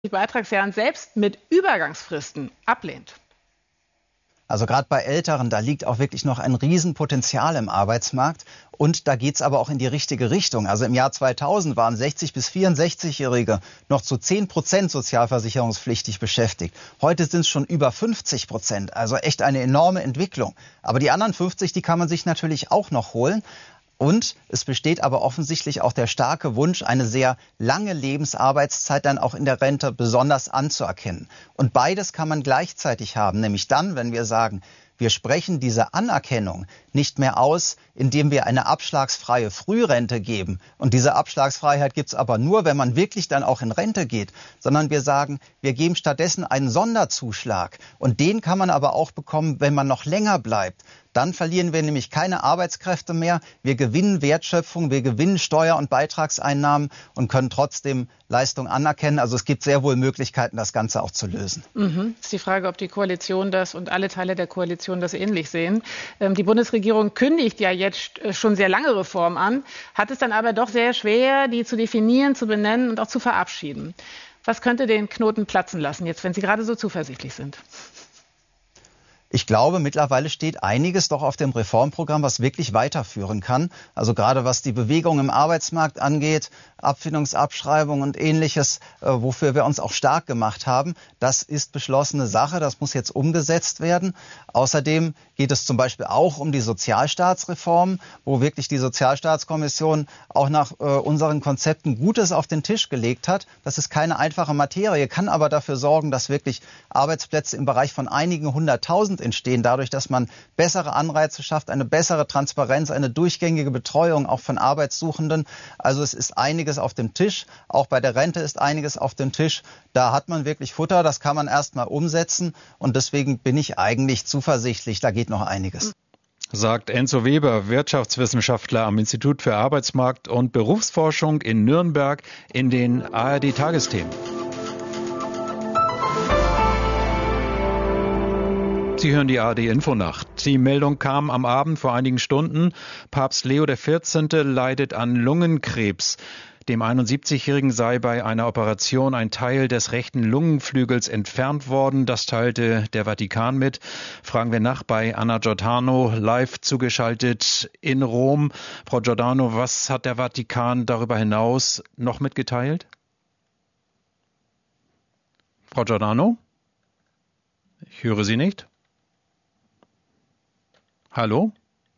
Beitragsjahren selbst mit Übergangsfristen ablehnt. Also gerade bei Älteren, da liegt auch wirklich noch ein Riesenpotenzial im Arbeitsmarkt. Und da geht es aber auch in die richtige Richtung. Also im Jahr 2000 waren 60- bis 64-Jährige noch zu 10% sozialversicherungspflichtig beschäftigt. Heute sind es schon über 50%. Also echt eine enorme Entwicklung. Aber die anderen 50, die kann man sich natürlich auch noch holen. Und es besteht aber offensichtlich auch der starke Wunsch, eine sehr lange Lebensarbeitszeit dann auch in der Rente besonders anzuerkennen. Und beides kann man gleichzeitig haben, nämlich dann, wenn wir sagen, wir sprechen diese Anerkennung nicht mehr aus, indem wir eine abschlagsfreie Frührente geben. Und diese Abschlagsfreiheit gibt es aber nur, wenn man wirklich dann auch in Rente geht, sondern wir sagen, wir geben stattdessen einen Sonderzuschlag. Und den kann man aber auch bekommen, wenn man noch länger bleibt. Dann verlieren wir nämlich keine Arbeitskräfte mehr. Wir gewinnen Wertschöpfung, wir gewinnen Steuer- und Beitragseinnahmen und können trotzdem Leistung anerkennen. Also es gibt sehr wohl Möglichkeiten, das Ganze auch zu lösen. Ist die Frage, ob die Koalition das und alle Teile der Koalition das ähnlich sehen. Die Bundesregierung kündigt ja jetzt schon sehr lange Reformen an, hat es dann aber doch sehr schwer, die zu definieren, zu benennen und auch zu verabschieden. Was könnte den Knoten platzen lassen, jetzt, wenn Sie gerade so zuversichtlich sind? Ich glaube, mittlerweile steht einiges doch auf dem Reformprogramm, was wirklich weiterführen kann. Also gerade was die Bewegung im Arbeitsmarkt angeht, Abfindungsabschreibung und Ähnliches, wofür wir uns auch stark gemacht haben. Das ist beschlossene Sache, das muss jetzt umgesetzt werden. Außerdem geht es zum Beispiel auch um die Sozialstaatsreform, wo wirklich die Sozialstaatskommission auch nach unseren Konzepten Gutes auf den Tisch gelegt hat. Das ist keine einfache Materie, kann aber dafür sorgen, dass wirklich Arbeitsplätze im Bereich von einigen 100.000 entstehen, dadurch, dass man bessere Anreize schafft, eine bessere Transparenz, eine durchgängige Betreuung auch von Arbeitssuchenden. Also es ist einiges auf dem Tisch. Auch bei der Rente ist einiges auf dem Tisch. Da hat man wirklich Futter, das kann man erst mal umsetzen. Und deswegen bin ich eigentlich zuversichtlich, da geht noch einiges. Sagt Enzo Weber, Wirtschaftswissenschaftler am Institut für Arbeitsmarkt und Berufsforschung in Nürnberg, in den ARD-Tagesthemen. Sie hören die ARD-Infonacht. Die Meldung kam am Abend vor einigen Stunden. Papst Leo XIV. Leidet an Lungenkrebs. Dem 71-Jährigen sei bei einer Operation ein Teil des rechten Lungenflügels entfernt worden. Das teilte der Vatikan mit. Fragen wir nach bei Anna Giordano, live zugeschaltet in Rom. Frau Giordano, was hat der Vatikan darüber hinaus noch mitgeteilt? Frau Giordano? Ich höre Sie nicht. Hallo?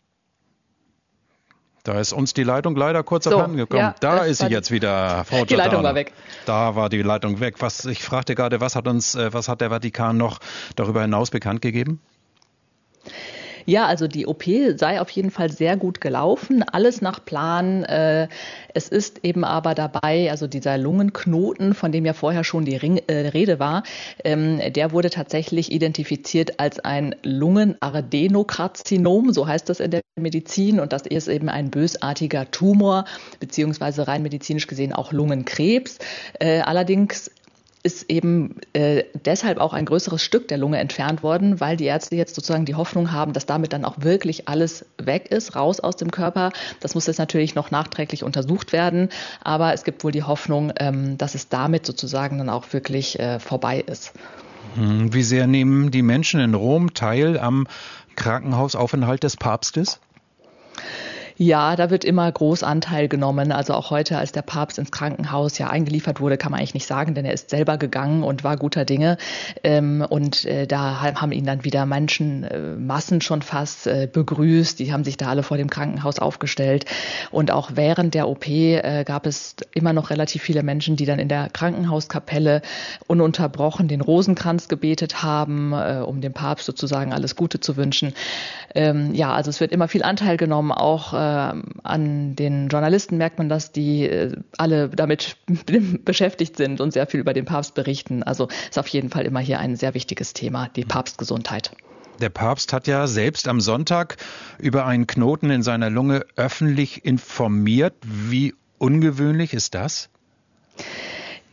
Da ist uns die Leitung leider kurz abhanden gekommen. Ja, da ist sie jetzt wieder, Frau Giordano. Die Leitung war weg. Da war die Leitung weg. Ich fragte gerade, was hat der Vatikan noch darüber hinaus bekannt gegeben? Ja, also die OP sei auf jeden Fall sehr gut gelaufen, alles nach Plan. Es ist eben aber dabei, also dieser Lungenknoten, von dem ja vorher schon die Rede war, der wurde tatsächlich identifiziert als ein Lungenadenokarzinom, so heißt das in der Medizin. Und das ist eben ein bösartiger Tumor, beziehungsweise rein medizinisch gesehen auch Lungenkrebs. Allerdings ist eben deshalb auch ein größeres Stück der Lunge entfernt worden, weil die Ärzte jetzt sozusagen die Hoffnung haben, dass damit dann auch wirklich alles weg ist, raus aus dem Körper. Das muss jetzt natürlich noch nachträglich untersucht werden, aber es gibt wohl die Hoffnung, dass es damit sozusagen dann auch wirklich vorbei ist. Wie sehr nehmen die Menschen in Rom teil am Krankenhausaufenthalt des Papstes? Ja, da wird immer groß Anteil genommen. Also auch heute, als der Papst ins Krankenhaus ja eingeliefert wurde, kann man eigentlich nicht sagen, denn er ist selber gegangen und war guter Dinge. Da haben ihn dann wieder Menschenmassen schon fast begrüßt. Die haben sich da alle vor dem Krankenhaus aufgestellt. Und auch während der OP gab es immer noch relativ viele Menschen, die dann in der Krankenhauskapelle ununterbrochen den Rosenkranz gebetet haben, um dem Papst sozusagen alles Gute zu wünschen. Also es wird immer viel Anteil genommen, auch an den Journalisten merkt man, dass die alle damit beschäftigt sind und sehr viel über den Papst berichten. Also ist auf jeden Fall immer hier ein sehr wichtiges Thema, die Papstgesundheit. Der Papst hat ja selbst am Sonntag über einen Knoten in seiner Lunge öffentlich informiert. Wie ungewöhnlich ist das?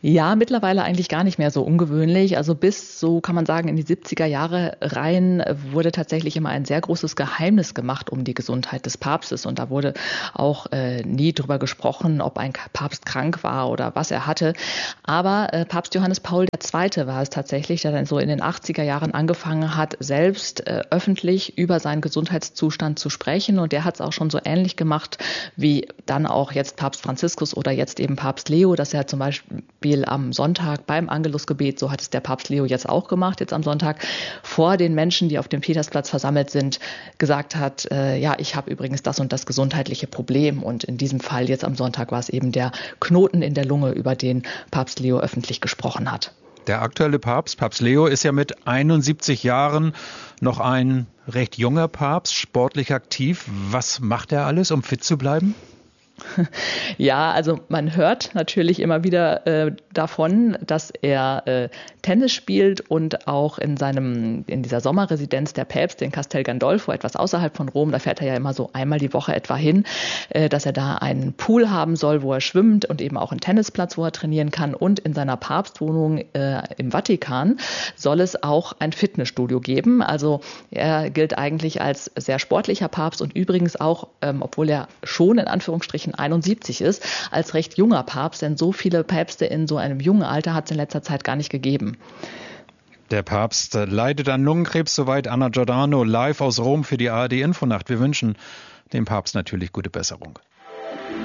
Ja, mittlerweile eigentlich gar nicht mehr so ungewöhnlich. Also bis, so kann man sagen, in die 70er Jahre rein wurde tatsächlich immer ein sehr großes Geheimnis gemacht um die Gesundheit des Papstes. Und da wurde auch nie drüber gesprochen, ob ein Papst krank war oder was er hatte. Aber Papst Johannes Paul II. War es tatsächlich, der dann so in den 80er Jahren angefangen hat, selbst öffentlich über seinen Gesundheitszustand zu sprechen. Und der hat es auch schon so ähnlich gemacht wie dann auch jetzt Papst Franziskus oder jetzt eben Papst Leo, dass er zum Beispiel am Sonntag beim Angelusgebet, so hat es der Papst Leo jetzt auch gemacht, jetzt am Sonntag, vor den Menschen, die auf dem Petersplatz versammelt sind, gesagt hat, ja, ich habe übrigens das und das gesundheitliche Problem. Und in diesem Fall jetzt am Sonntag war es eben der Knoten in der Lunge, über den Papst Leo öffentlich gesprochen hat. Der aktuelle Papst, Papst Leo, ist ja mit 71 Jahren noch ein recht junger Papst, sportlich aktiv. Was macht er alles, um fit zu bleiben? Ja, also man hört natürlich immer wieder davon, dass er Tennis spielt und auch in dieser Sommerresidenz der Päpste in Castel Gandolfo, etwas außerhalb von Rom, da fährt er ja immer so einmal die Woche etwa hin, dass er da einen Pool haben soll, wo er schwimmt und eben auch einen Tennisplatz, wo er trainieren kann. Und in seiner Papstwohnung im Vatikan soll es auch ein Fitnessstudio geben. Also er gilt eigentlich als sehr sportlicher Papst und übrigens auch, obwohl er schon in Anführungsstrichen 71 ist, als recht junger Papst, denn so viele Päpste in so einem jungen Alter hat es in letzter Zeit gar nicht gegeben. Der Papst leidet an Lungenkrebs, soweit Anna Giordano live aus Rom für die ARD Infonacht. Wir wünschen dem Papst natürlich gute Besserung.